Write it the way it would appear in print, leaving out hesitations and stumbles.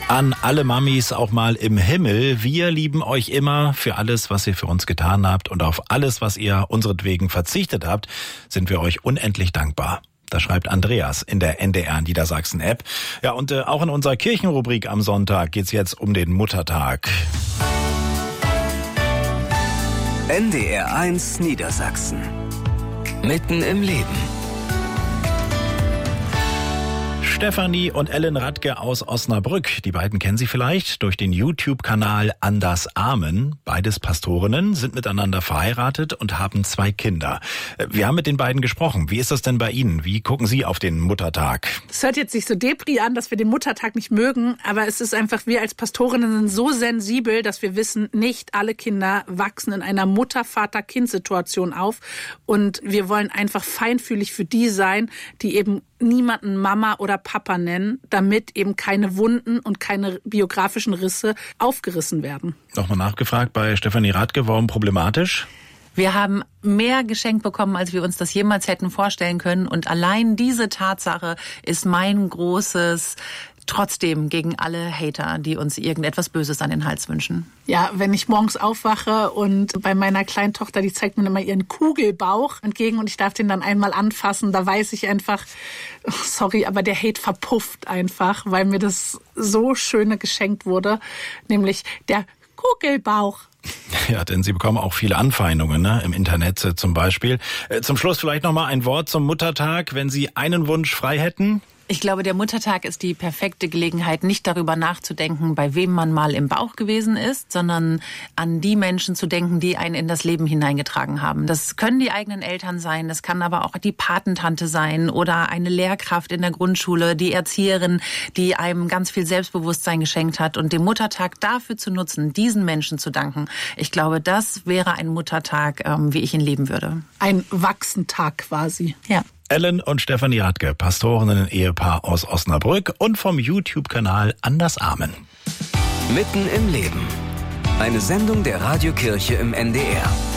An alle Mamis auch mal im Himmel. Wir lieben euch immer für alles, was ihr für uns getan habt, und auf alles, was ihr unseretwegen verzichtet habt, sind wir euch unendlich dankbar. Das schreibt Andreas in der NDR Niedersachsen-App. Ja, und auch in unserer Kirchenrubrik am Sonntag geht's jetzt um den Muttertag. NDR 1 Niedersachsen. Mitten im Leben. Stefanie und Ellen Radke aus Osnabrück. Die beiden kennen Sie vielleicht durch den YouTube-Kanal Anders Amen. Beides Pastorinnen, sind miteinander verheiratet und haben 2 Kinder. Wir haben mit den beiden gesprochen. Wie ist das denn bei Ihnen? Wie gucken Sie auf den Muttertag? Es hört jetzt nicht so Depri an, dass wir den Muttertag nicht mögen, aber es ist einfach, wir als Pastorinnen sind so sensibel, dass wir wissen, nicht alle Kinder wachsen in einer Mutter-Vater-Kind-Situation auf, und wir wollen einfach feinfühlig für die sein, die eben niemanden Mama oder Papa nennen, damit eben keine Wunden und keine biografischen Risse aufgerissen werden. Nochmal nachgefragt bei Stefanie Radke, warum problematisch? Wir haben mehr geschenkt bekommen, als wir uns das jemals hätten vorstellen können. Und allein diese Tatsache ist mein großes Trotzdem gegen alle Hater, die uns irgendetwas Böses an den Hals wünschen. Ja, wenn ich morgens aufwache und bei meiner kleinen Tochter, die zeigt mir immer ihren Kugelbauch entgegen und ich darf den dann einmal anfassen, da weiß ich einfach, sorry, aber der Hate verpufft einfach, weil mir das so schöne geschenkt wurde, nämlich der Kugelbauch. Ja, denn Sie bekommen auch viele Anfeindungen, ne, im Internet zum Beispiel. Zum Schluss vielleicht noch mal ein Wort zum Muttertag, wenn Sie einen Wunsch frei hätten. Ich glaube, der Muttertag ist die perfekte Gelegenheit, nicht darüber nachzudenken, bei wem man mal im Bauch gewesen ist, sondern an die Menschen zu denken, die einen in das Leben hineingetragen haben. Das können die eigenen Eltern sein, das kann aber auch die Patentante sein oder eine Lehrkraft in der Grundschule, die Erzieherin, die einem ganz viel Selbstbewusstsein geschenkt hat. Und den Muttertag dafür zu nutzen, diesen Menschen zu danken, ich glaube, das wäre ein Muttertag, wie ich ihn leben würde. Ein Wachsentag quasi. Ja. Ellen und Stefanie Radke, Pastorinnen-Ehepaar aus Osnabrück und vom YouTube-Kanal Anders Amen. Mitten im Leben. Eine Sendung der Radiokirche im NDR.